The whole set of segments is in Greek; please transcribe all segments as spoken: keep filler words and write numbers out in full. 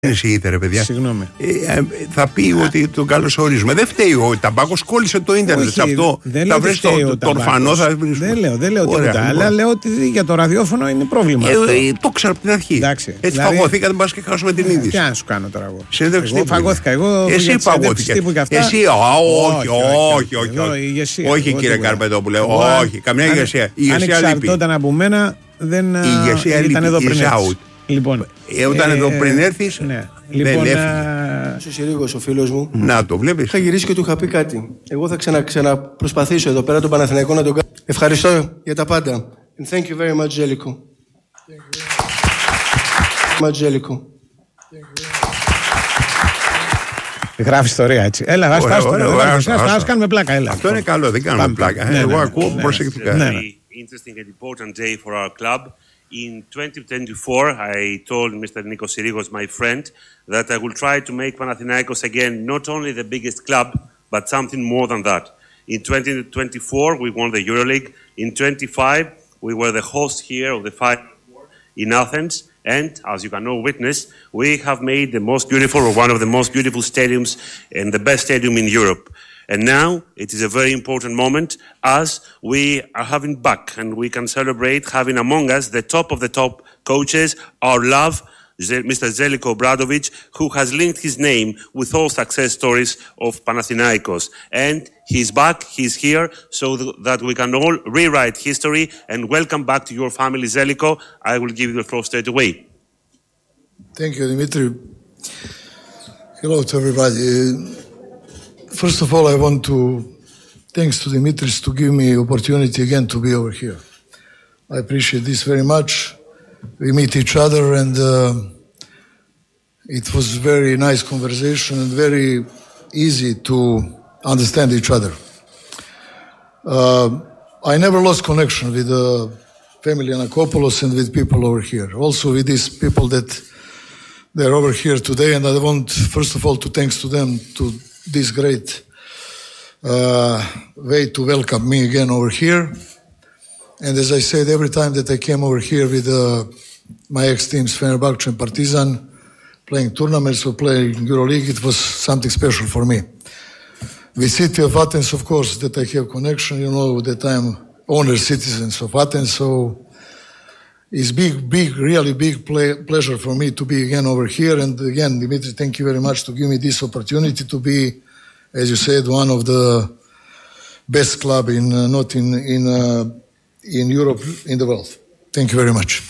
Ενισχύεται, ρε παιδιά. Συγγνώμη. Ε, ε, θα πει ότι τον καλωσορίζουμε. Δεν φταίει ο Ταμπάκος, κόλλησε το ίντερνετ. Όχι, σε αυτό δεν θα λέω βρει ότι το, το ορφανό. Θα βρεις... Δεν λέω, δεν λέω Ωραία, τίποτα. λοιπόν. Αλλά λέω ότι για το ραδιόφωνο είναι πρόβλημα. Ε, αυτό. ε, το ξέρω από την αρχή. Εντάξει, Έτσι δηλαδή... φαγώθηκα, δεν πα και χάσουμε την είδηση. Τι να σου κάνω τώρα εγώ. Συνέντευξη Εγώ τύπου. φαγώθηκα. Εγώ Εσύ φαγώθηκα. Εσύ, όχι, όχι, όχι. Όχι, κύριε Καρπετόπουλε, όχι. Καμιά ηγεσία. Η ηγεσία λείπει. Αν εξαρτώταν από μένα, δεν ήταν εδώ πριν. Λοιπόν, όταν ε, εδώ πριν έρθεις, ναι. δεν λοιπόν, έφυγε. Ο Συρίγος, ο φίλος μου. Να το βλέπεις. Είχα γυρίσει και του είχα πει κάτι. Εγώ θα ξανα, ξαναπροσπαθήσω εδώ πέρα τον Παναθηναϊκό να τον κάνω. Ευχαριστώ για τα πάντα. And thank you very much, Jellico. Much, Jellico. Γράφει ιστορία έτσι. Έλα, ας ας κάνουμε πλάκα. Έλα. Αυτό είναι καλό, δεν κάνουμε πλάκα. Εγώ ακούω προσεκτικά. Interesting and important day for our club. In twenty twenty-four, I told Mister Nikos Syrigos, my friend, that I will try to make Panathinaikos again not only the biggest club, but something more than that. In twenty twenty-four, we won the EuroLeague. In twenty-five, we were the host here of the Final Four in Athens. And, as you can all witness, we have made the most beautiful, or one of the most beautiful stadiums, and the best stadium in Europe. And now, it is a very important moment as we are having back and we can celebrate having among us the top of the top coaches, our love, Mister Zeljko Obradovic, who has linked his name with all success stories of Panathinaikos. And he's back, he's here, so that we can all rewrite history and welcome back to your family, Zeljko. I will give you the floor straight away. Thank you, Dimitri. Hello to everybody. First of all, I want to, thanks to Dimitris to give me opportunity again to be over here. I appreciate this very much. We meet each other and uh, it was very nice conversation and very easy to understand each other. Uh, I never lost connection with the family Anakopoulos and with people over here. Also with these people that they're over here today, and I want first of all to thanks to them to this great uh, way to welcome me again over here. And as I said, every time that I came over here with uh, my ex-teams, Fenerbahce and Partizan, playing tournaments or playing EuroLeague, it was something special for me. With city of Athens, of course, that I have connection, you know, that I'm owner citizens of Athens, so it's big, big, really big play, pleasure for me to be again over here. And again, Dimitri, thank you very much to give me this opportunity to be, as you said, one of the best club in, uh, not in, in, uh, in Europe, in the world. Thank you very much.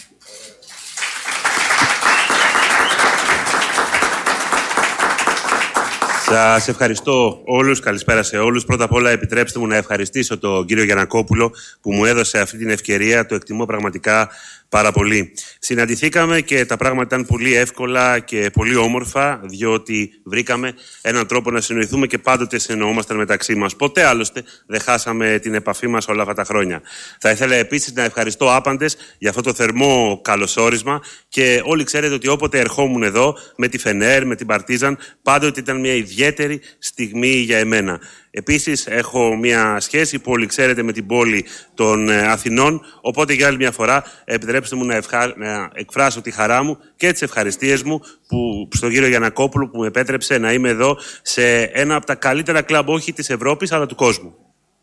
Σας ευχαριστώ όλους, καλησπέρα σε όλους. Πρώτα απ' όλα επιτρέψτε μου να ευχαριστήσω τον κύριο Γιαννακόπουλο που μου έδωσε αυτή την ευκαιρία, το εκτιμώ πραγματικά πάρα πολύ. Συναντηθήκαμε και τα πράγματα ήταν πολύ εύκολα και πολύ όμορφα, διότι βρήκαμε έναν τρόπο να συνοηθούμε και πάντοτε συνεννοούμασταν μεταξύ μας. Ποτέ άλλωστε δεν χάσαμε την επαφή μας όλα αυτά τα χρόνια. Θα ήθελα επίσης να ευχαριστώ άπαντες για αυτό το θερμό καλωσόρισμα και όλοι ξέρετε ότι όποτε ερχόμουν εδώ με τη Φενέρ, με την Παρτίζαν, πάντοτε ήταν μια ιδιαίτερη στιγμή για εμένα. Επίσης έχω μια σχέση που όλοι ξέρετε με την πόλη των Αθηνών, οπότε για άλλη μια φορά επιτρέψτε μου να, ευχα... να εκφράσω τη χαρά μου και τις ευχαριστίες μου που... στον κύριο Γιαννακόπουλο που με επέτρεψε να είμαι εδώ σε ένα από τα καλύτερα κλαμπ όχι της Ευρώπης αλλά του κόσμου.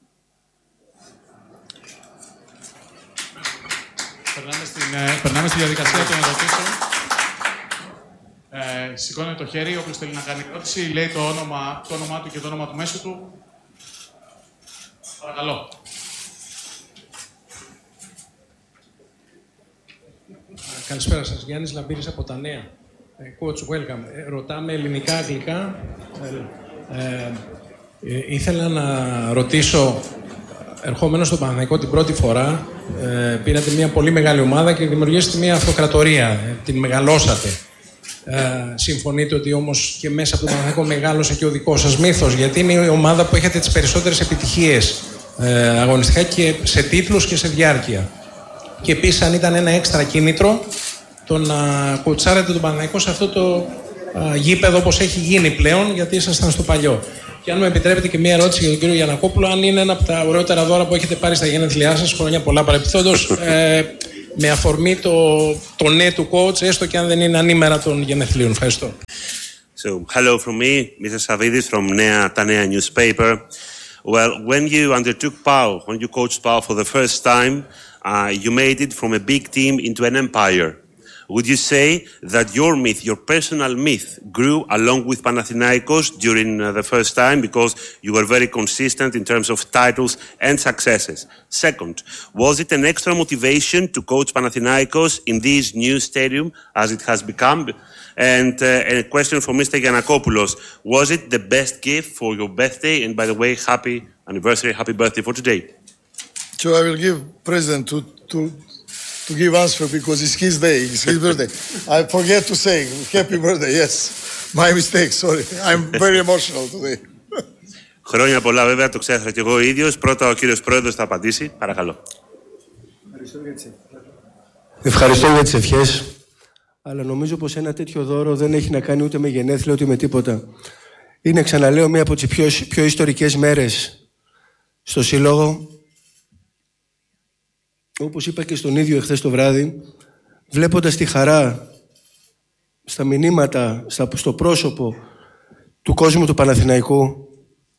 Περνάμε, στην, ε, περνάμε στη διαδικασία των ερωτήσεων. Ε, σηκώνει το χέρι, όποιος θέλει να κάνει ερώτηση, λέει το όνομα, το όνομά του και το όνομα του μέσου του. Παρακαλώ. Καλησπέρα σας. Γιάννης Λαμπύρης από τα Νέα. Coach, welcome. Ε, ρωτάμε ελληνικά, αγγλικά. Ε, ε, ε, ήθελα να ρωτήσω, ερχόμενος στον Παναθηναϊκό την πρώτη φορά, ε, πήρατε μια πολύ μεγάλη ομάδα και δημιουργήσατε μια αυτοκρατορία. Ε, την μεγαλώσατε. Ε, συμφωνείτε ότι όμως και μέσα από τον Παναθηναϊκό μεγάλωσε και ο δικός σας μύθος, γιατί είναι η ομάδα που έχετε τις περισσότερες επιτυχίες ε, αγωνιστικά και σε τίτλους και σε διάρκεια. Και επίσης αν ήταν ένα έξτρα κίνητρο το να κουτσάρετε τον Παναθηναϊκό σε αυτό το α, γήπεδο όπως έχει γίνει πλέον, γιατί ήσασταν στο παλιό. Και αν μου επιτρέπετε και μία ερώτηση για τον κύριο Γιαννακόπουλο, αν είναι ένα από τα ωραιότερα δώρα που έχετε πάρει στα γενέθλιά σας, χρόνια πολλά παρεπιθόντως, ε, με αφορμή το, το ναι του coach, έστω και αν δεν είναι ανήμερα των γενεθλίων. Ευχαριστώ. So, hello from me, Mister Savvidis from Nea, Ta Nea newspaper. Well, when you undertook P A O, when you coached P A O for the first time, uh, you made it from a big team into an empire. Would you say that your myth, your personal myth, grew along with Panathinaikos during uh, the first time because you were very consistent in terms of titles and successes? Second, was it an extra motivation to coach Panathinaikos in this new stadium as it has become? And uh, a question for Mister Giannakopoulos, was it the best gift for your birthday? And by the way, happy anniversary, happy birthday for today. So I will give President to... to... to give answer because it's his day, it's his birthday. I forget to say happy birthday, yes. My mistake, sorry. I'm very emotional today. Χρόνια πολλά βέβαια, το ξέχασα και εγώ ο ίδιος. Πρώτα ο κύριος Πρόεδρος θα απαντήσει. Παρακαλώ. Ευχαριστώ για τις ευχές. Αλλά νομίζω πως ένα τέτοιο δώρο δεν έχει να κάνει ούτε με γενέθλια ούτε με τίποτα. Είναι, ξαναλέω, μία από τις πιο, πιο ιστορικές μέρες στο Σύλλογο. Όπως είπα και στον ίδιο εχθές το βράδυ, βλέποντας τη χαρά στα μηνύματα, στο πρόσωπο του κόσμου του Παναθηναϊκού,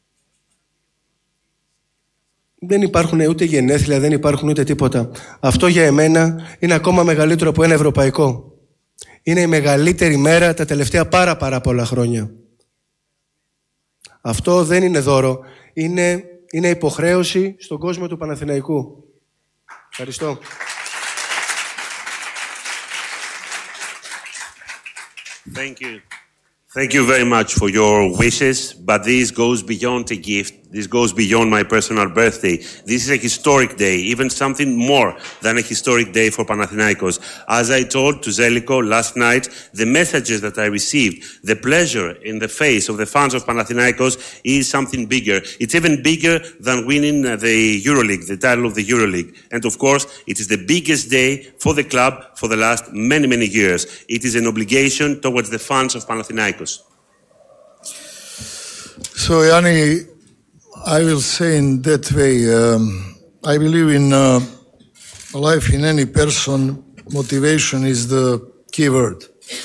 δεν υπάρχουν ούτε γενέθλια, δεν υπάρχουν ούτε τίποτα. Αυτό για εμένα είναι ακόμα μεγαλύτερο από ένα ευρωπαϊκό. Είναι η μεγαλύτερη μέρα τα τελευταία πάρα πάρα πολλά χρόνια. Αυτό δεν είναι δώρο, είναι, είναι υποχρέωση στον κόσμο του Παναθηναϊκού. Ευχαριστώ. Thank you. Thank you very much for your wishes, but this goes beyond a gift. This goes beyond my personal birthday. This is a historic day, even something more than a historic day for Panathinaikos. As I told to Zeliko last night, the messages that I received, the pleasure in the face of the fans of Panathinaikos is something bigger. It's even bigger than winning the EuroLeague, the title of the EuroLeague. And of course, it is the biggest day for the club for the last many, many years. It is an obligation towards the fans of Panathinaikos. So, Yanni, I will say in that way, um, I believe in uh, life, in any person, motivation is the key word.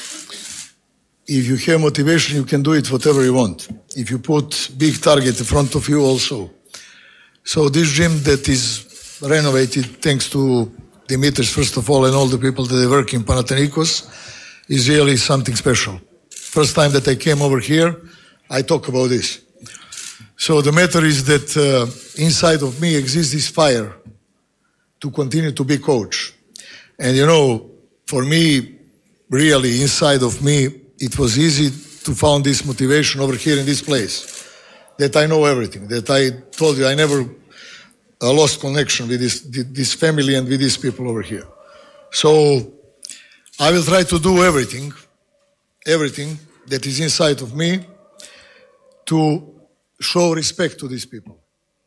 If you have motivation, you can do it whatever you want. If you put big target in front of you also. So this gym that is renovated, thanks to Dimitris, first of all, and all the people that work in Panathinaikos, is really something special. First time that I came over here, I talk about this. So the matter is that uh, inside of me exists this fire to continue to be coach. And you know, for me, really inside of me, it was easy to find this motivation over here in this place. That I know everything, that I told you I never uh, lost connection with this, this family and with these people over here. So I will try to do everything, everything that is inside of me to show respect to these people.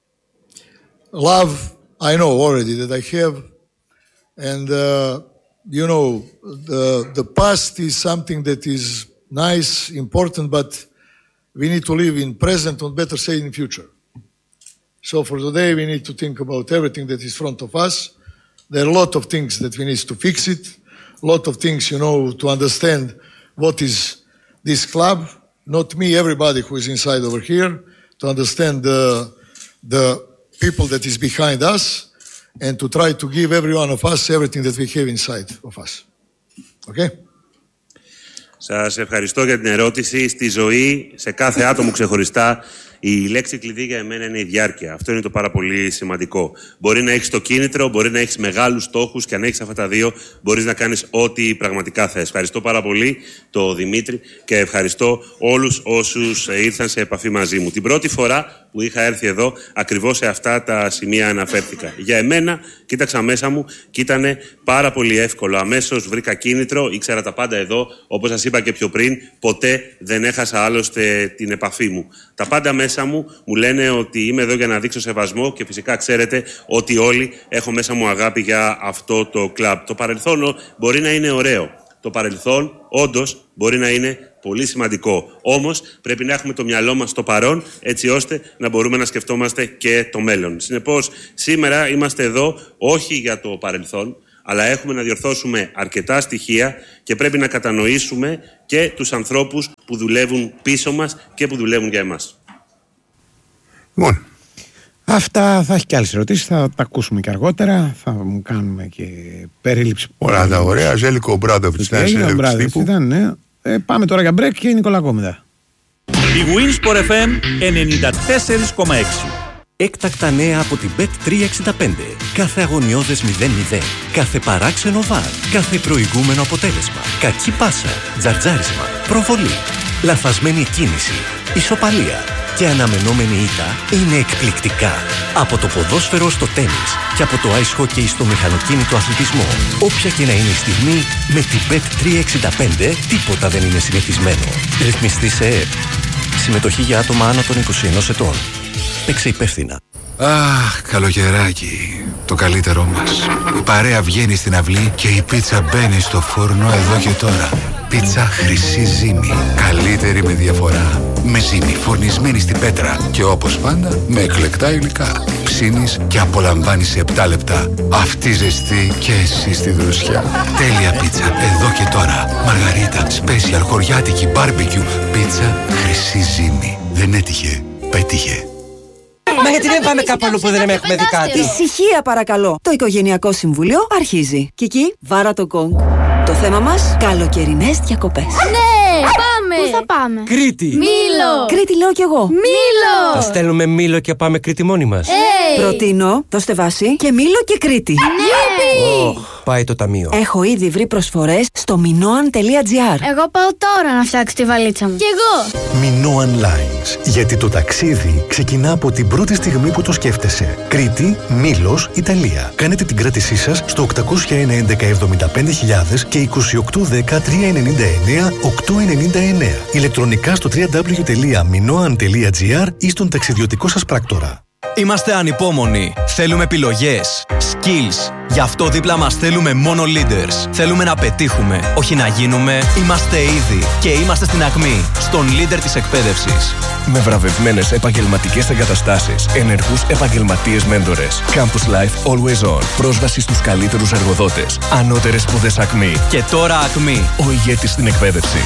Love, I know already that I have, and uh, you know, the the past is something that is nice, important, but we need to live in present, or better say in future. So for today, we need to think about everything that is in front of us. There are a lot of things that we need to fix it, a lot of things, you know, to understand what is this club, not me, everybody who is inside over here, to understand the, the people that is behind us and to try to give every one of us everything that we have inside of us. Okay? Σας ευχαριστώ για την ερώτηση. Στη ζωή, σε κάθε άτομο ξεχωριστά, η λέξη κλειδί για εμένα είναι η διάρκεια. Αυτό είναι το πάρα πολύ σημαντικό. Μπορεί να έχεις το κίνητρο, μπορεί να έχεις μεγάλους στόχους και αν έχεις αυτά τα δύο, μπορείς να κάνεις ό,τι πραγματικά θες. Ευχαριστώ πάρα πολύ τον Δημήτρη και ευχαριστώ όλους όσους ήρθαν σε επαφή μαζί μου. Την πρώτη φορά που είχα έρθει εδώ, ακριβώς σε αυτά τα σημεία αναφέρθηκα. Για εμένα, κοίταξα μέσα μου και ήταν πάρα πολύ εύκολο. Αμέσως βρήκα κίνητρο, ήξερα τα πάντα εδώ. Όπως σας είπα και πιο πριν, ποτέ δεν έχασα άλλωστε την επαφή μου. Τα πάντα μέσα μου μου λένε ότι είμαι εδώ για να δείξω σεβασμό και φυσικά ξέρετε ότι όλοι έχω μέσα μου αγάπη για αυτό το κλαμπ. Το παρελθόν μπορεί να είναι ωραίο. Το παρελθόν όντως μπορεί να είναι πολύ σημαντικό. Όμως πρέπει να έχουμε το μυαλό μας στο παρόν έτσι ώστε να μπορούμε να σκεφτόμαστε και το μέλλον. Συνεπώς σήμερα είμαστε εδώ όχι για το παρελθόν Αλλά έχουμε να διορθώσουμε αρκετά στοιχεία και πρέπει να κατανοήσουμε και τους ανθρώπους που δουλεύουν πίσω μας και που δουλεύουν για εμάς. Μόνο. Αυτά θα έχει και άλλες ερωτήσεις, θα τα ακούσουμε και αργότερα. Θα μου κάνουμε και περίληψη. Όλα τα ωραία. Ζέλικο Μπράδοβιτς ήταν συνέντευξη τύπου. Ναι. Ε, πάμε τώρα για break και Νικολακό μετά. Η Winsport εφ εμ ενενήντα τέσσερα κόμμα έξι. Έκτακτα νέα από την μπετ τριακόσια εξήντα πέντε. Κάθε αγωνιώδες μηδέν μηδέν. Κάθε παράξενο βαρ. Κάθε προηγούμενο αποτέλεσμα. Κακή πάσα. Τζαρτζάρισμα. Προβολή. Λαθασμένη κίνηση. Ισοπαλία. Και αναμενόμενη ήττα είναι εκπληκτικά. Από το ποδόσφαιρο στο τένις και από το ice hockey στο μηχανοκίνητο αθλητισμό. Όποια και να είναι η στιγμή, με την μπετ τριακόσια εξήντα πέντε τίποτα δεν είναι συνηθισμένο. Ρυθμιστή σε ΕΕΠ. Συμμετοχή για άτομα άνω των είκοσι ενός ετών. Παίξε υπεύθυνα. Αχ, καλοκαιράκι. Το καλύτερό μας. Η παρέα βγαίνει στην αυλή και η πίτσα μπαίνει στο φούρνο εδώ και τώρα. Πίτσα Χρυσή Ζύμη. Καλύτερη με διαφορά. Με ζύμη φορνισμένη στην πέτρα. Και όπως πάντα με εκλεκτά υλικά. Ψήνεις και απολαμβάνεις σε επτά λεπτά. Αυτή ζεστή και εσύ στη δροσιά. Τέλεια πίτσα εδώ και τώρα. Μαργαρίτα, special, χωριάτικη, μπάρμπεκιου. Πίτσα Χρυσή Ζύμη. Δεν έτυχε, πέτυχε. Μα γιατί δεν πάμε κάπου αλλού που δεν έχουμε δει κάτι? Ησυχία παρακαλώ. Το Οικογενειακό Συμβούλιο αρχίζει. Κική, βάρα το γκονγκ. Το θέμα μας, καλοκαιρινές διακοπές. Ναι, πάμε! Πού θα πάμε? Κρήτη. Μήλο! Κρήτη λέω κι εγώ. Μήλο! Θα στέλνουμε Μήλο και πάμε Κρήτη μόνοι μας. Hey. Προτείνω, δώστε βάση και Μήλο και Κρήτη. Ναι! Oh, πάει το ταμείο. Έχω ήδη βρει προσφορές στο minoan τελεία gr. Εγώ πάω τώρα να φτιάξω τη βαλίτσα μου. Κι εγώ! Minoan Lines. Γιατί το ταξίδι ξεκινά από την πρώτη στιγμή που το σκέφτεσαι. Κρήτη, Μήλος, Ιταλία. Κάνετε την κράτησή σας στο οκτακόσια ένα έντεκα εβδομήντα πέντε χιλιάδες και είκοσι οκτώ δέκα τριακόσια ενενήντα εννέα οκτακόσια ενενήντα εννέα. Ηλεκτρονικά στο double-u double-u double-u τελεία minoan τελεία gr ή στον ταξιδιωτικό σας πράκτορα. Είμαστε ανυπόμονοι. Θέλουμε επιλογές. Skills. Γι' αυτό δίπλα μας θέλουμε μόνο leaders. Θέλουμε να πετύχουμε, όχι να γίνουμε. Είμαστε ήδη και είμαστε στην ακμή. Στον leader της εκπαίδευσης. Με βραβευμένες επαγγελματικές εγκαταστάσεις, ενεργούς επαγγελματίες μέντορες. Campus Life Always On. Πρόσβαση στους καλύτερους εργοδότες. Ανώτερες σπουδές ακμή. Και τώρα ακμή. Ο ηγέτης στην εκπαίδευση.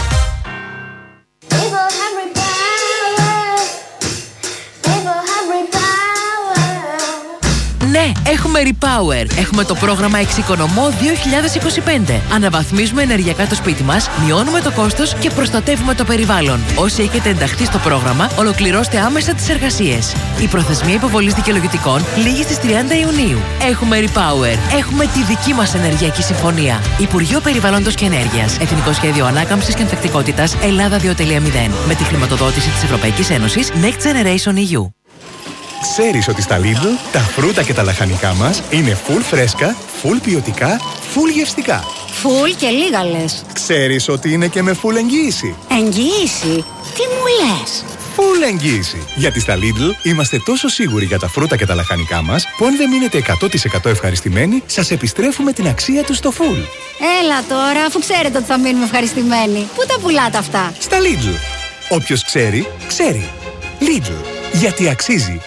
Ναι, έχουμε Repower. Έχουμε το πρόγραμμα Εξοικονομώ δύο χιλιάδες είκοσι πέντε. Αναβαθμίζουμε ενεργειακά το σπίτι μας, μειώνουμε το κόστος και προστατεύουμε το περιβάλλον. Όσοι έχετε ενταχθεί στο πρόγραμμα, ολοκληρώστε άμεσα τις εργασίες. Η προθεσμία υποβολής δικαιολογητικών λήγει στις τριάντα Ιουνίου. Έχουμε Repower. Έχουμε τη δική μας ενεργειακή συμφωνία. Υπουργείο Περιβάλλοντος και Ενέργειας. Εθνικό Σχέδιο Ανάκαμψης και Ανθεκτικότητας Ελλάδα δύο κόμμα μηδέν. Με τη χρηματοδότηση της Ευρωπαϊκής Ένωσης Next Generation ι γιου. Ξέρεις ότι στα Lidl τα φρούτα και τα λαχανικά μας είναι full φρέσκα, full ποιοτικά, full γευστικά. Φουλ και λίγα λες. Ξέρεις ότι είναι και με full εγγύηση. Εγγύηση? Τι μου λες? Full εγγύηση. Γιατί στα Lidl είμαστε τόσο σίγουροι για τα φρούτα και τα λαχανικά μας που αν δεν μείνετε εκατό τοις εκατό ευχαριστημένοι, σας επιστρέφουμε την αξία τους στο full. Έλα τώρα, αφού ξέρετε ότι θα μείνουμε ευχαριστημένοι. Πού τα πουλάτε αυτά? Στα Lidl. Όποιος ξέρει, ξέρει. Lidl. Γιατί αξίζει.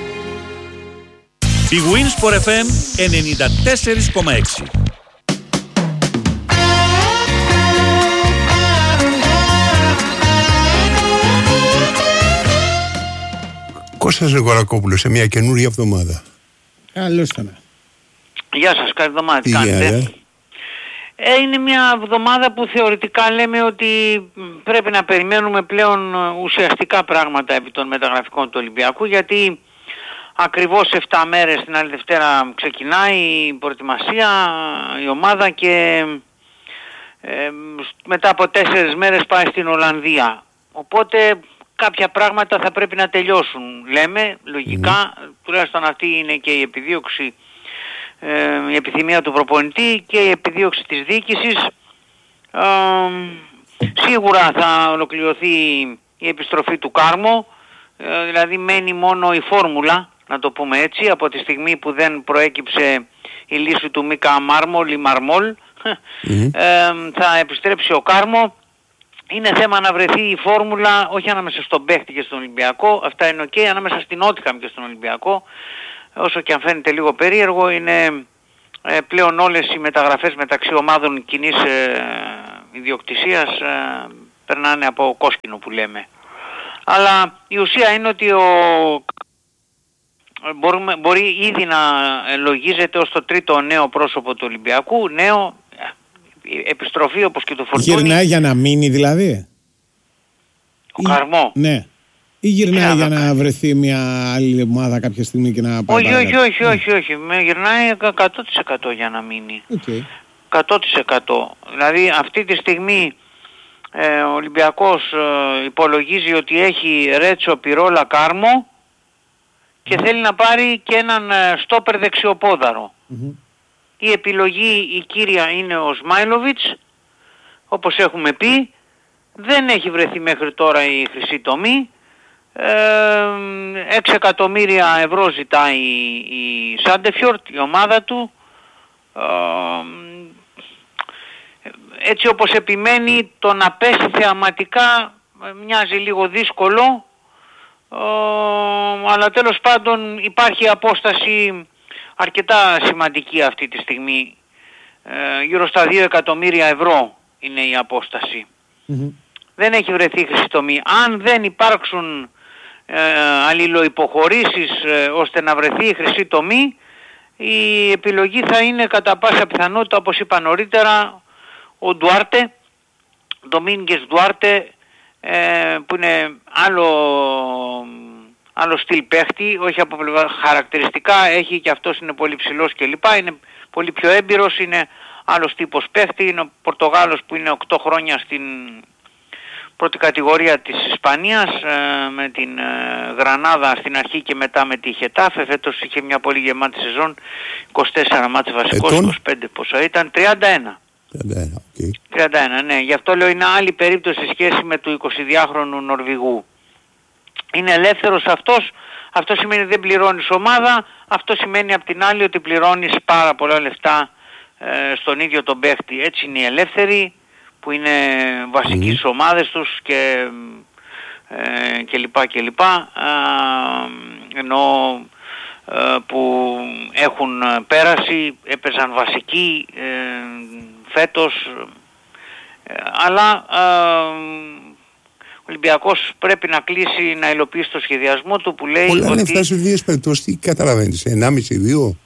Η Winsport εφ εμ ενενήντα τέσσερα κόμμα έξι. Κώστας Γρηγορακόπουλος σε μια καινούρια εβδομάδα. Καλώς ήρθατε. Γεια σας, καλή εβδομάδα. Τι κάνετε? Ε, είναι μια εβδομάδα που θεωρητικά λέμε ότι πρέπει να περιμένουμε πλέον ουσιαστικά πράγματα επί των μεταγραφικών του Ολυμπιακού, γιατί ακριβώς επτά μέρες την άλλη Δευτέρα ξεκινάει η προετοιμασία, η ομάδα και ε, μετά από τέσσερις μέρες πάει στην Ολλανδία. Οπότε κάποια πράγματα θα πρέπει να τελειώσουν, λέμε, λογικά, mm. τουλάχιστον αυτή είναι και η επιδίωξη, ε, η επιθυμία του προπονητή και η επιδίωξη της διοίκησης. Ε, σίγουρα θα ολοκληρωθεί η επιστροφή του Κάρμο, ε, δηλαδή μένει μόνο η φόρμουλα, να το πούμε έτσι, από τη στιγμή που δεν προέκυψε η λύση του Μίκα Μάρμολ ή Μαρμόλ, mm-hmm. ε, θα επιστρέψει ο Κάρμο. Είναι θέμα να βρεθεί η φόρμουλα όχι ανάμεσα στον παίχτη και στον Ολυμπιακό, αυτά είναι ok, ανάμεσα στην Νότιχαμ και στον Ολυμπιακό, όσο και αν φαίνεται λίγο περίεργο, είναι ε, πλέον όλες οι μεταγραφές μεταξύ ομάδων κοινής ε, ιδιοκτησίας ε, περνάνε από κόσκινο που λέμε. Αλλά η ουσία είναι ότι ο, μπορούμε, μπορεί ήδη να λογίζεται ως το τρίτο νέο πρόσωπο του Ολυμπιακού, νέο επιστροφή όπως και το Φορτούνι. Γυρνάει για να μείνει δηλαδή? Ο Καρμό. Ναι. Ή γυρνάει για να βρεθεί μια άλλη ομάδα κάποια στιγμή και να πάει? Όχι, όχι, όχι, όχι, όχι. Με γυρνάει εκατό τοις εκατό για να μείνει. Okay. εκατό τοις εκατό. Δηλαδή αυτή τη στιγμή ε, ο Ολυμπιακός ε, υπολογίζει ότι έχει Ρέτσο, Πιρόλα, Κάρμο και θέλει να πάρει και έναν ε, στόπερ δεξιοπόδαρο. Mm-hmm. Η επιλογή η κύρια είναι ο Σμάιλοβιτς, όπως έχουμε πει. Δεν έχει βρεθεί μέχρι τώρα η χρυσή τομή. έξι εκατομμύρια ευρώ ζητάει η Σάντεφιορτ, η ομάδα του. Ε, έτσι όπως επιμένει, το να πέσει θεαματικά μοιάζει λίγο δύσκολο, ε, αλλά τέλος πάντων υπάρχει απόσταση αρκετά σημαντική αυτή τη στιγμή. Ε, γύρω στα δύο εκατομμύρια ευρώ είναι η απόσταση. Mm-hmm. Δεν έχει βρεθεί χρυσή τομή. Αν δεν υπάρξουν ε, αλληλοϋποχωρήσεις ε, ώστε να βρεθεί η χρυσή τομή, η επιλογή θα είναι κατά πάσα πιθανότητα, όπως είπα νωρίτερα, ο Ντουάρτε, Ντομίνγκες Ντουάρτε, ε, που είναι άλλο, άλλο στυλ παίχτη, όχι από χαρακτηριστικά, έχει και αυτός, είναι πολύ ψηλός κλπ. Είναι πολύ πιο έμπειρος, είναι άλλος τύπος παίχτη, είναι ο Πορτογάλος που είναι οκτώ χρόνια στην πρώτη κατηγορία της Ισπανίας, ε, με την ε, Γρανάδα στην αρχή και μετά με τη Χετάφε. Φέτος είχε μια πολύ γεμάτη σεζόν, είκοσι τέσσερα μάτς βασικός, είκοσι πέντε πόσο ήταν, τριάντα ένα. τριάντα ένα, okay. τριάντα ένα, ναι. Γι' αυτό λέω είναι άλλη περίπτωση σε σχέση με του εικοσιδυάχρονου Νορβηγού. Είναι ελεύθερος αυτός, αυτό σημαίνει δεν πληρώνεις ομάδα, αυτό σημαίνει απ' την άλλη ότι πληρώνεις πάρα πολλά λεφτά ε, στον ίδιο τον παίχτη. Έτσι είναι οι ελεύθεροι, που είναι βασικοί στις ομάδες τους και, ε, και λοιπά και λοιπά, ε, ενώ ε, που έχουν πέρασει, έπαιζαν βασικοί ε, φέτος, ε, αλλά ε, ο Ολυμπιακός πρέπει να κλείσει, να υλοποιήσει το σχεδιασμό του που λέει πολλά ότι... λεφτά σε δύο περιπτώσεις, τι καταλαβαίνεις, ενάμιση δύο?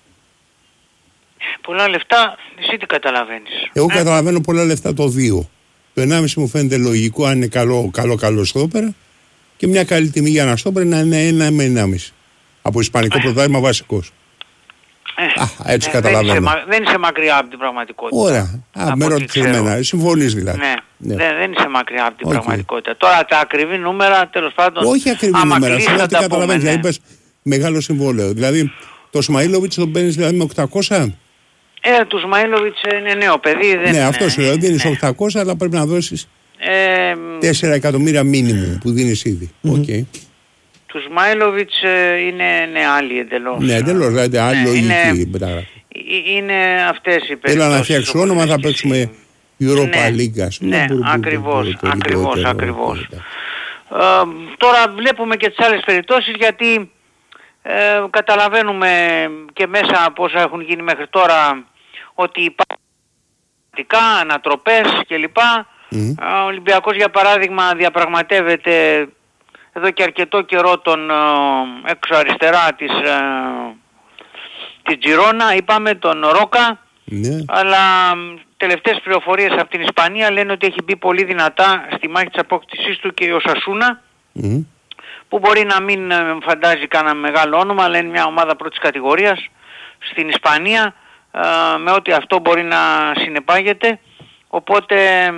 Πολλά λεφτά, εσύ τι καταλαβαίνεις? Εγώ ε? καταλαβαίνω πολλά λεφτά το δύο. Το ενάμιση μου φαίνεται λογικό αν είναι καλό, καλό, καλό στόπερα, και μια καλή τιμή για ένα στόπερα να είναι ένα με ενάμιση. Από ισπανικό ε. πρωτάθλημα βασικός. Ε. Α, έτσι ε, καταλαβαίνω. Δεν είσαι, δεν είσαι μακριά από την πραγματικότητα. Ωραία. Α, με ρωτήσες εμένα. Συμφωνείς δηλαδή. Ναι. Ναι. Δεν, δεν είσαι μακριά από την okay. πραγματικότητα. Τώρα τα ακριβή νούμερα, τέλος πάντων. Όχι ακριβή νούμερα. Σε ό,τι καταλαβαίνεις. Δηλαδή είπες μεγάλο συμβόλαιο. Δηλαδή το Σμαΐλοβιτς τον παίρνεις δηλαδή με οκτακόσια. Ε, του Σμαΐλοβιτς είναι νέο παιδί. Δεν ναι, αυτό σου λέω. Δίνεις ναι. οκτακόσια, αλλά πρέπει να δώσεις ε, τέσσερα εκατομμύρια μίνιμουμ που δίνεις ήδη. Mm-hmm. Okay. Του Σμαΐλοβιτς ε, είναι ναι, άλλοι εντελώς. Ναι, εντελώς. Δηλαδή άλλη λογική μεταγραφή. Είναι αυτές οι περιπτώσεις. Έλα να φτιάξω όνομα, θα παίξουμε Europa ναι, League. Ναι, ακριβώς, ακριβώς, ακριβώς. Τώρα βλέπουμε και τις άλλες περιπτώσεις, γιατί ε, καταλαβαίνουμε και μέσα από όσα έχουν γίνει μέχρι τώρα ότι υπάρχουν ανατροπές κλπ. Mm. Ο Ολυμπιακός για παράδειγμα διαπραγματεύεται εδώ και αρκετό καιρό τον ε, έξω αριστερά της, ε, της Τζιρόνα, είπαμε τον Ρόκα, ναι. αλλά τελευταίες πληροφορίες από την Ισπανία λένε ότι έχει μπει πολύ δυνατά στη μάχη της απόκτησής του και ο Σασούνα, mm. που μπορεί να μην φαντάζει κανένα μεγάλο όνομα, αλλά είναι μια ομάδα πρώτης κατηγορίας στην Ισπανία, ε, με ό,τι αυτό μπορεί να συνεπάγεται, οπότε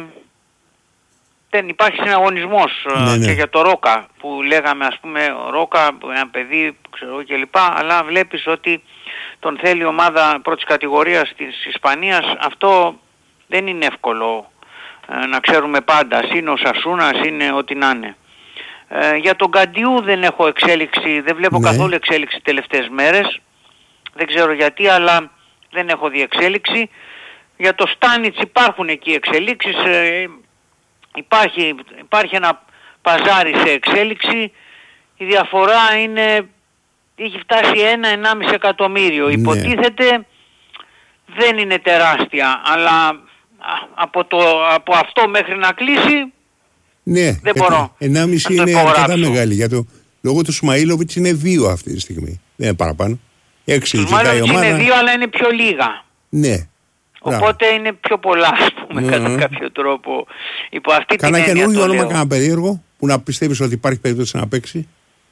δεν υπάρχει συναγωνισμός ναι, ναι. και για το Ρόκα που λέγαμε, ας πούμε, ο Ρόκα, ένα παιδί, ξέρω και λοιπά, αλλά βλέπεις ότι τον θέλει ομάδα πρώτης κατηγορίας της Ισπανίας. Αυτό δεν είναι εύκολο ε, να ξέρουμε πάντα, είναι ο Σασούνας, είναι ό,τι να είναι. Ε, για τον Καντιού δεν έχω εξέλιξη, δεν βλέπω ναι. καθόλου εξέλιξη τελευταίες μέρες, δεν ξέρω γιατί, αλλά δεν έχω δει εξέλιξη. Για το Στάνιτς υπάρχουν εκεί εξελίξεις, ε, Υπάρχει, υπάρχει ένα παζάρι σε εξέλιξη, η διαφορά είναι, έχει φτάσει ένα με ενάμιση εκατομμύριο. Ναι. Υποτίθεται δεν είναι τεράστια, αλλά από, το, από αυτό μέχρι να κλείσει ναι, δεν μπορώ. ενάμιση είναι αρκετά μεγάλη. Για το λόγο του Σμαΐλοβιτς είναι δύο αυτή τη στιγμή. Δεν είναι παραπάνω. Έξι ζητάει η ομάδα. Είναι δύο, αλλά είναι πιο λίγα. Ναι. Οπότε Μπράβο. Είναι πιο πολλά, ας πούμε, mm. κατά κάποιο τρόπο. Υπό αυτή Κάνα την έννοια. καινούργιο όνομα, κάνα περίεργο που να πιστεύεις ότι υπάρχει περίπτωση να παίξει.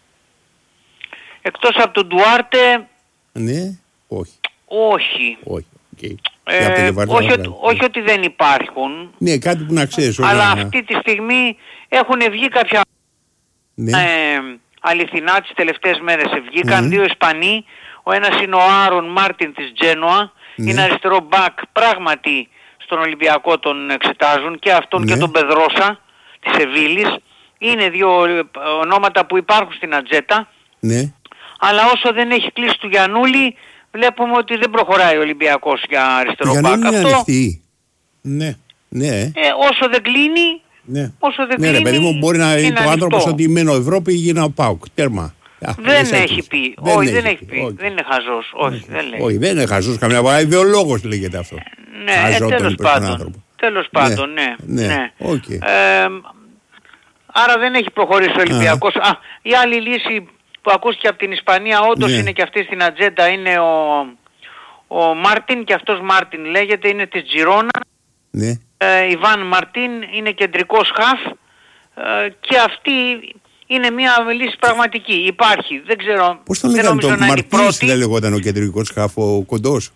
Εκτός από τον Ντουάρτε. Ναι, όχι. Όχι. Όχι. Okay. Ε, όχι, ότι, όχι ότι δεν υπάρχουν. Ναι, κάτι που να ξέρεις. Αλλά να... αυτή τη στιγμή έχουν βγει κάποια ναι. ε, αληθινά τις τελευταίες μέρες βγήκαν. Mm. Δύο Ισπανοί. Ο ένας είναι ο Άρον Μάρτιν της Τζένοα. Ναι. Είναι αριστερό μπακ. Πράγματι στον Ολυμπιακό τον εξετάζουν. Και αυτόν ναι. και τον Πεδρόσα της Σεβίλης. Είναι δύο ονόματα που υπάρχουν στην ατζέτα. Ναι. Αλλά όσο δεν έχει κλείσει του Γιαννούλη, βλέπουμε ότι δεν προχωράει ο Ολυμπιακός για αριστερό μπακ. Είναι αυτό. Ανοιχτή. Ναι. Ναι. Ε, όσο δεν κλείνει, ναι. όσο δεν ναι, κλείνει, ρε παιδί μου, μπορεί να είναι ο άνθρωπος ότι μένω Ευρώπη γίνω ΠΑΟΚ. Τέρμα. Δεν έχει έτσι. πει. Δεν όχι, δεν έχει πει. Όχι. Δεν είναι χαζός. Όχι, δεν λέει. Όχι, δεν είναι χαζός καμιά φορά. Ιδεολόγος λέγεται αυτό. Ναι, Χαζό, ε, τέλος πάντων. Τέλος πάντων, ναι. ναι. ναι. Okay. Ε, άρα δεν έχει προχωρήσει ο Ολυμπιακός. Α, η άλλη λύση που ακούστηκε από την Ισπανία, όντως ναι. είναι και αυτή στην ατζέντα, είναι ο, ο Μάρτιν, και αυτός Μάρτιν λέγεται, είναι της Τζιρόνα. Ναι. Ε, Ιβάν Μαρτίν είναι κεντρικός χαφ ε, και αυτή είναι μια λύση πραγματική. Υπάρχει. Δεν ξέρω. Πώς τον λέγανε τον Μαρτίνς, δεν λεγόταν ο κεντρικός χαφ, ο κοντός.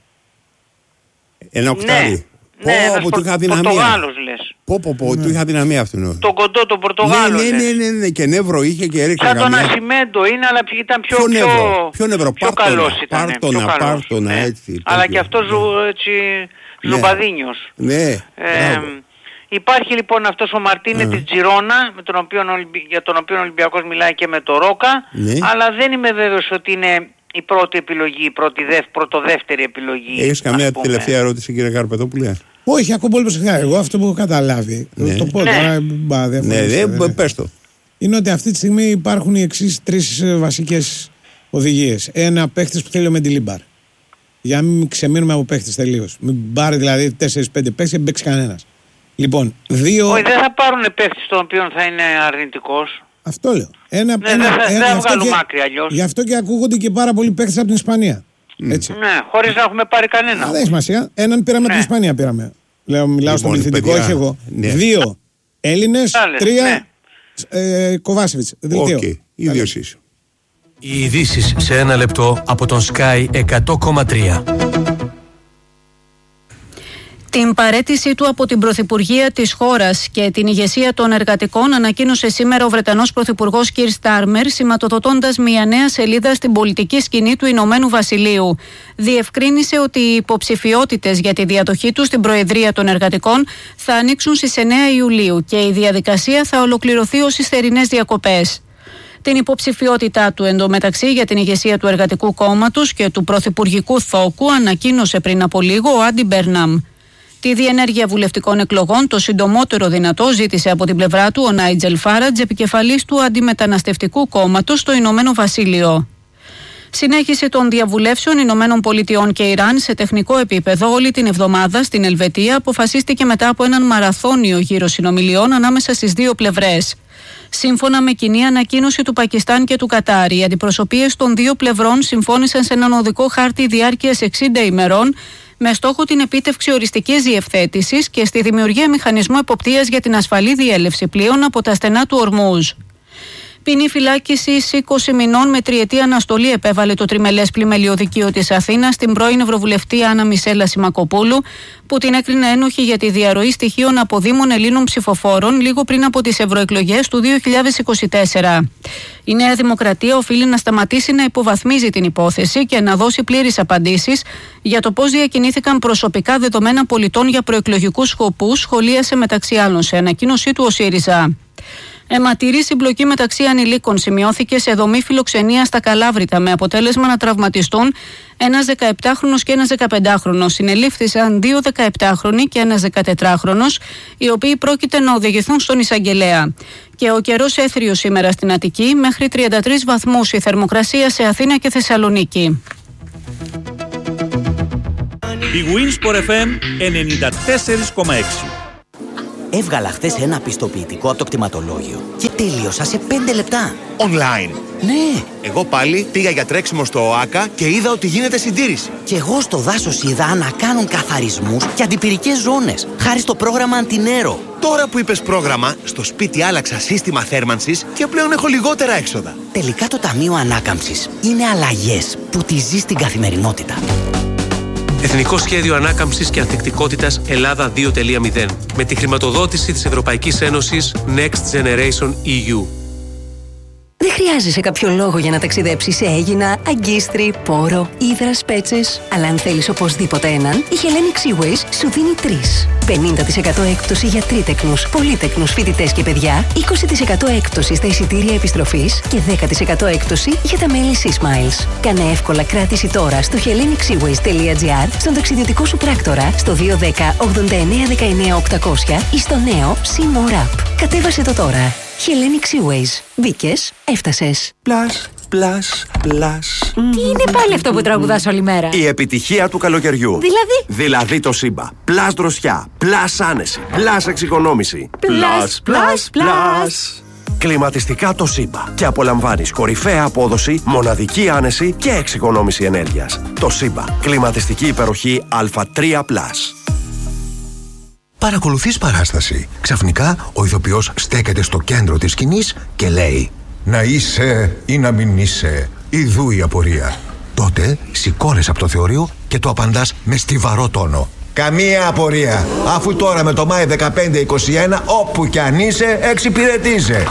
Ένα οκτάρι. Ναι, ναι, πω, πω, του είχα δυναμία. Πορτογάλος λες. Πω πω πω, ναι. του είχα δυναμία αυτόν. Τον κοντό, τον Πορτογάλο. Ναι, ναι, ναι, ναι, ναι, και νεύρο είχε και έριξε καμία. Σαν τον Ασημέντο είναι, αλλά ήταν πιο, πιο, νεύρο, πιο, νεύρο, πιο πάρτονα, καλός ήταν. Πάρτονα, πιο καλός, πάρτονα, ναι. έτσι. Αλλά τέτοιο, και αυτός ναι. έτσι ζομπαδίνιος. Ναι, ε, υπάρχει λοιπόν αυτός ο Μαρτίνε της Τζιρόνα, με τον οποίο, για τον οποίο ο Ολυμπιακός μιλάει και με το Ρόκα, ναι. αλλά δεν είμαι βέβαιος ότι είναι η πρώτη επιλογή, η πρώτη, πρωτοδεύτερη επιλογή. Έχεις καμία τελευταία ερώτηση, κύριε Καρπετόπουλε? Όχι, ακούω πολύ προσεκτικά. Εγώ αυτό που έχω καταλάβει, ναι. το πω ναι. τώρα, μπα, δεν ναι, ναι, ναι, πες το. Είναι ότι αυτή τη στιγμή υπάρχουν οι εξής τρεις βασικές οδηγίες. Ένα, παίχτης που θέλει ο Μεντιλίμπαρ. Για να μην ξεμείνουμε από παίχτης τελείως. Μην πάρει δηλαδή τέσσερις πέντε παίχτες και μην παίξει κανένας. Λοιπόν, δύο... Όχι, δεν θα πάρουν παίχτης τον οποίο θα είναι αρνητικός. Αυτό λέω. Ένα, ναι, ένα, δεν θα, ένα, θα βγάλουν και, μάκρυ αλλιώς. Γι' αυτό και ακούγονται και πάρα πολλοί παίχτες από την Ισπανία. Έτσι. Ναι, χωρίς να έχουμε πάρει κανένα. Δεν έχει σημασία. Έναν πήραμε ναι. από την Ισπανία. Πήραμε. Λέω, μιλάω λοιπόν, στον πληθυντικό, όχι εγώ. Ναι. Δύο Έλληνες, Άλλες, τρία ναι. ε, Κοβάσεβιτς. Δελτίο. Okay. Ίδιος είσαι. Οι ειδήσεις σε ένα λεπτό από τον Sky εκατό κόμμα τρία. Την παραίτησή του από την Πρωθυπουργία της χώρας και την ηγεσία των εργατικών ανακοίνωσε σήμερα ο Βρετανός Πρωθυπουργός Κιρ Στάρμερ, σηματοδοτώντας μια νέα σελίδα στην πολιτική σκηνή του Ηνωμένου Βασιλείου. Διευκρίνησε ότι οι υποψηφιότητες για τη διαδοχή του στην Προεδρία των Εργατικών θα ανοίξουν στις εννέα Ιουλίου και η διαδικασία θα ολοκληρωθεί ως τις θερινές διακοπές. Την υποψηφιότητά του εντωμεταξύ για την ηγεσία του Εργατικού Κόμματος και του Πρωθυπουργικού Θόκου ανακοίνωσε πριν από λίγο ο Άντι Μπέρναμ. Τη διενέργεια βουλευτικών εκλογών το συντομότερο δυνατό ζήτησε από την πλευρά του ο Νάιτζελ Φάραντζ, επικεφαλής του Αντιμεταναστευτικού Κόμματος στο Ηνωμένο Βασίλειο. Συνέχιση των διαβουλεύσεων Ηνωμένων Πολιτειών και Ιράν σε τεχνικό επίπεδο όλη την εβδομάδα στην Ελβετία αποφασίστηκε μετά από έναν μαραθώνιο γύρο συνομιλιών ανάμεσα στις δύο πλευρές. Σύμφωνα με κοινή ανακοίνωση του Πακιστάν και του Κατάρ, οι αντιπροσωπείες των δύο πλευρών συμφώνησαν σε έναν οδικό χάρτη διάρκειας εξήντα ημερών με στόχο την επίτευξη οριστικής διευθέτησης και στη δημιουργία μηχανισμού εποπτείας για την ασφαλή διέλευση πλοίων από τα στενά του Ορμούζ. Ποινή φυλάκισης είκοσι μηνών με τριετή αναστολή επέβαλε το τριμελές πλημελιωδικείο της Αθήνας στην πρώην Ευρωβουλευτή Άννα Μισέλα Σιμακοπούλου, που την έκρινε ένοχη για τη διαρροή στοιχείων από Δήμων Ελλήνων ψηφοφόρων λίγο πριν από τις ευρωεκλογές του δύο χιλιάδες είκοσι τέσσερα. Η Νέα Δημοκρατία οφείλει να σταματήσει να υποβαθμίζει την υπόθεση και να δώσει πλήρεις απαντήσεις για το πώς διακινήθηκαν προσωπικά δεδομένα πολιτών για προεκλογικούς σκοπούς, σχολίασε μεταξύ άλλων σε ανακοίνωσή του ο ΣΥΡΙΖΑ. Αιματηρή συμπλοκή μεταξύ ανηλίκων σημειώθηκε σε δομή φιλοξενία στα Καλάβρητα, με αποτέλεσμα να τραυματιστούν ένας δεκαεπτάχρονος και ένας δεκαπεντάχρονος. Συνελήφθησαν δύο δεκαεπτάχρονοι και ένας δεκατετράχρονος, οι οποίοι πρόκειται να οδηγηθούν στον εισαγγελέα. Και ο καιρός έθριος σήμερα στην Αττική, μέχρι τριάντα τρεις βαθμούς η θερμοκρασία σε Αθήνα και Θεσσαλονίκη. Big Win Sport εφ εμ ενενήντα τέσσερα κόμμα έξι. Έβγαλα χθες ένα πιστοποιητικό από το κτηματολόγιο και τέλειωσα σε πέντε λεπτά. Online. Ναι. Εγώ πάλι πήγα για τρέξιμο στο ΟΑΚΑ και είδα ότι γίνεται συντήρηση. Και εγώ στο δάσος είδα να κάνουν καθαρισμούς και αντιπυρικές ζώνες, χάρη στο πρόγραμμα Αντινέρο. Τώρα που είπες πρόγραμμα, στο σπίτι άλλαξα σύστημα θέρμανσης και πλέον έχω λιγότερα έξοδα. Τελικά το Ταμείο Ανάκαμψης είναι αλλαγές που τη ζεις στην καθημερινότητα. Εθνικό Σχέδιο Ανάκαμψης και Ανθεκτικότητας Ελλάδα δύο κόμμα μηδέν με τη χρηματοδότηση της Ευρωπαϊκής Ένωσης Next Generation ι γιου. Δεν χρειάζεσαι κάποιο λόγο για να ταξιδέψεις σε Αίγινα, Αγκίστρι, Πόρο, Ύδρας, Πέτσες. Αλλά αν θέλεις οπωσδήποτε έναν, η Hellenic Seaways σου δίνει τρεις. πενήντα τοις εκατό έκπτωση για τρίτεκνους, πολύτεκνους φοιτητές και παιδιά, είκοσι τοις εκατό έκπτωση στα εισιτήρια επιστροφής και δέκα τοις εκατό έκπτωση για τα μέλη Sea-Smiles. Κάνε εύκολα κράτηση τώρα στο hellenic seaways τελεία gr, στον ταξιδιωτικό σου πράκτορα, στο δύο ένα μηδέν ογδόντα εννέα δεκαεννέα οκτακόσια ή στο νέο Sea-More App. Κατέβασε το τώρα. Hellenic Seaways. Μπήκες, έφτασες. Plus, plus, plus. Τι είναι πάλι αυτό που τραγουδάς όλη μέρα? Η επιτυχία του καλοκαιριού. Δηλαδή? Δηλαδή το Σύμπα. Plus δροσιά, plus άνεση, plus εξοικονόμηση. Plus, plus, plus. Κλιματιστικά το Σύμπα. Και απολαμβάνεις κορυφαία απόδοση, μοναδική άνεση και εξοικονόμηση ενέργειας. Το Σύμπα. Κλιματιστική υπεροχή Α τρία πλας. Παρακολουθείς παράσταση. Ξαφνικά ο ηθοποιός στέκεται στο κέντρο της σκηνής και λέει «Να είσαι ή να μην είσαι, ιδού η απορία». Τότε σηκώνεσαι από το θεωρείο και το απαντάς με στιβαρό τόνο. «Καμία απορία, αφού τώρα με το Μάη δεκαπέντε είκοσι ένα όπου κι αν είσαι εξυπηρετείσαι».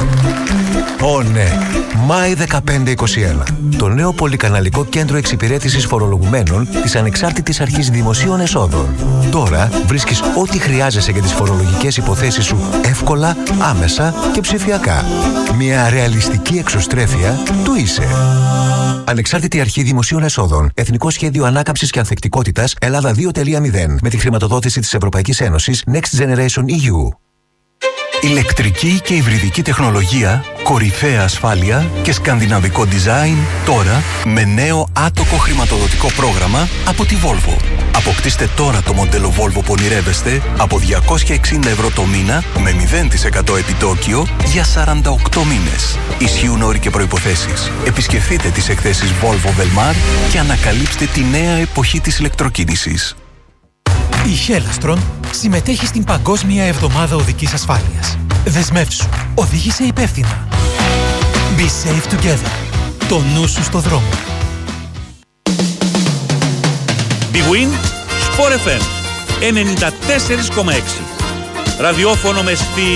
Ω ναι, Μάη δεκαπέντε είκοσι ένα. Το νέο πολυκαναλικό κέντρο εξυπηρέτησης φορολογουμένων της Ανεξάρτητης Αρχής Δημοσίων Εσόδων. Τώρα βρίσκεις ό,τι χρειάζεσαι για τις φορολογικές υποθέσεις σου εύκολα, άμεσα και ψηφιακά. Μια ρεαλιστική εξωστρέφεια του είσαι. Ανεξάρτητη Αρχή Δημοσίων Εσόδων. Εθνικό Σχέδιο Ανάκαμψης και Ανθεκτικότητας Ελλάδα δύο κόμμα μηδέν με τη χρηματοδότηση της Ευρωπαϊκής Ένωσης Next Generation ι γιου. Ηλεκτρική και υβριδική τεχνολογία, κορυφαία ασφάλεια και σκανδιναβικό design τώρα με νέο άτοκο χρηματοδοτικό πρόγραμμα από τη Volvo. Αποκτήστε τώρα το μοντέλο Volvo που ονειρεύεστε από διακόσια εξήντα ευρώ το μήνα με μηδέν τοις εκατό επιτόκιο για σαράντα οκτώ μήνες. Ισχύουν όροι και προϋποθέσεις. Επισκεφτείτε τις εκθέσεις Volvo Velmar και ανακαλύψτε τη νέα εποχή της ηλεκτροκίνησης. Η Hellastron συμμετέχει στην Παγκόσμια Εβδομάδα Οδικής Ασφάλειας. Δεσμεύσου. Οδήγησε υπεύθυνα. Be safe together. Το νου σου στο δρόμο. Big Win Sport εφ εμ ενενήντα τέσσερα κόμμα έξι. Ραδιόφωνο με στυλ.